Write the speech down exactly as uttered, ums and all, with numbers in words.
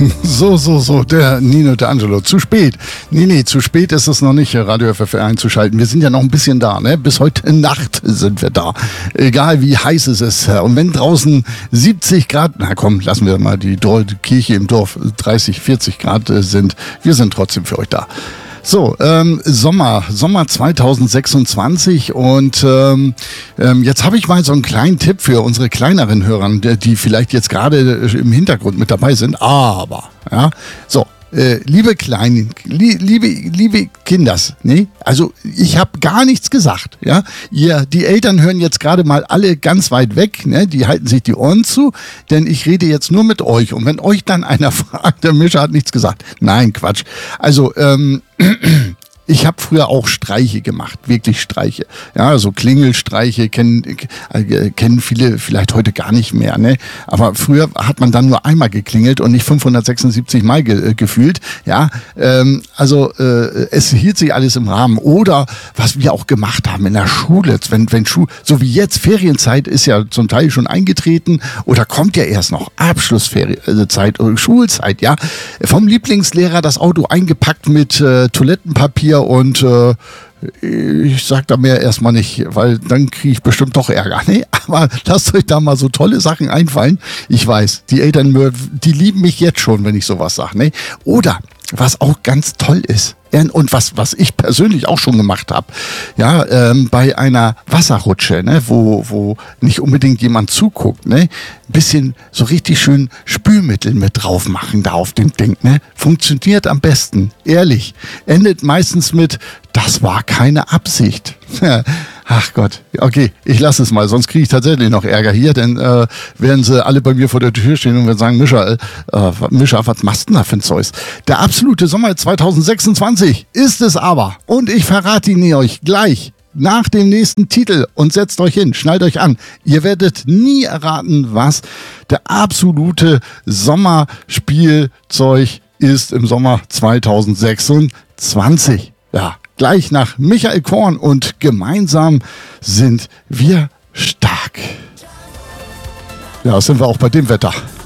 So, so, so, der Nino D'Angelo. Zu spät. Nee, nee, zu spät ist es noch nicht, Radio F F einzuschalten. Wir sind ja noch ein bisschen da, ne? Bis heute Nacht sind wir da. Egal wie heiß es ist. Und wenn draußen siebzig Grad, na komm, lassen wir mal die Kirche im Dorf dreißig, vierzig Grad sind, wir sind trotzdem für euch da. So, ähm, Sommer, Sommer zwanzig sechsundzwanzig und ähm, ähm, jetzt habe ich mal so einen kleinen Tipp für unsere kleineren Hörer, die vielleicht jetzt gerade im Hintergrund mit dabei sind, aber, ja, so. Äh, liebe Kleinen, li, liebe, liebe Kinders, ne? Also ich habe gar nichts gesagt, ja. Ihr, die Eltern hören jetzt gerade mal alle ganz weit weg, ne? Die halten sich die Ohren zu, denn ich rede jetzt nur mit euch. Und wenn euch dann einer fragt, der Mischa hat nichts gesagt. Nein, Quatsch. Also, ähm, ich habe früher auch Streiche gemacht, wirklich Streiche. Ja, so Klingelstreiche kennen, äh, kennen viele vielleicht heute gar nicht mehr. Ne? Aber früher hat man dann nur einmal geklingelt und nicht fünfhundertsechsundsiebzig Mal ge- äh, gefühlt. Ja, ähm, also äh, es hielt sich alles im Rahmen. Oder was wir auch gemacht haben in der Schule, wenn, wenn Schu- so wie jetzt Ferienzeit ist ja zum Teil schon eingetreten oder kommt ja erst noch Abschlusszeit oder Schulzeit. Ja, vom Lieblingslehrer das Auto eingepackt mit äh, Toilettenpapier. Und äh, ich sag da mehr erstmal nicht, weil dann kriege ich bestimmt doch Ärger. Nee, aber lasst euch da mal so tolle Sachen einfallen. Ich weiß, die Eltern, die lieben mich jetzt schon, wenn ich sowas sage. Nee? Oder was auch ganz toll ist, und was, was ich persönlich auch schon gemacht habe, ja, ähm, bei einer Wasserrutsche, ne, wo, wo nicht unbedingt jemand zuguckt, ne, bisschen so richtig schön Spülmittel mit drauf machen da auf dem Ding, ne, funktioniert am besten, ehrlich, endet meistens mit, das war keine Absicht. Ach Gott, okay, ich lasse es mal, sonst kriege ich tatsächlich noch Ärger hier, denn äh, werden sie alle bei mir vor der Tür stehen und werden sagen, Mischa, äh, Mischa, was machst du denn da für ein Zeus? Der absolute Sommer zwanzig sechsundzwanzig ist es aber und ich verrate ihn euch gleich nach dem nächsten Titel und setzt euch hin, schnallt euch an. Ihr werdet nie erraten, was der absolute Sommerspielzeug ist im Sommer zwanzig sechsundzwanzig. Ja. Gleich nach Michael Korn und gemeinsam sind wir stark. Ja, sind wir auch bei dem Wetter.